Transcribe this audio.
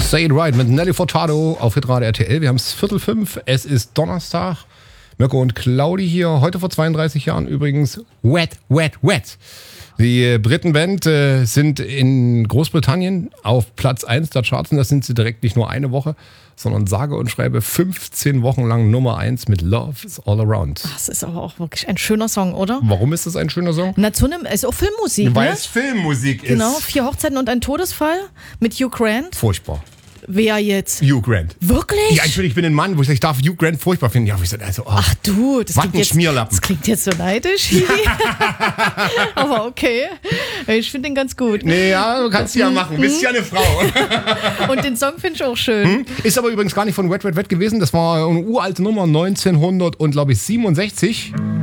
Say It Right mit Nelly Furtado auf Hitradio RTL. Wir haben es 4:45, es ist Donnerstag. Mirko und Claudi hier, heute vor 32 Jahren übrigens Wet, Wet, Wet. Die Britenband sind in Großbritannien auf Platz 1 der Charts und das sind sie direkt nicht nur eine Woche, sondern sage und schreibe 15 Wochen lang Nummer 1 mit Love is All Around. Das ist aber auch wirklich ein schöner Song, oder? Warum ist das ein schöner Song? Na, ist auch Filmmusik, Weil ne? es Filmmusik ist. Genau, 4 Hochzeiten und ein Todesfall mit Hugh Grant. Furchtbar. Wer jetzt? Hugh Grant. Wirklich? Ja, ich bin ein Mann, wo ich sage, ich darf Hugh Grant furchtbar finden. Ja, wo ich sage, also, Ach du, das was klingt, ein jetzt, Schmierlappen. das klingt jetzt so neidisch. Aber okay, ich finde den ganz gut. Nee, ja, du kannst ja machen. Bist ja eine Frau. Und den Song finde ich auch schön. Ist aber übrigens gar nicht von Wet, Wet, Wet gewesen. Das war eine uralte Nummer, 1967.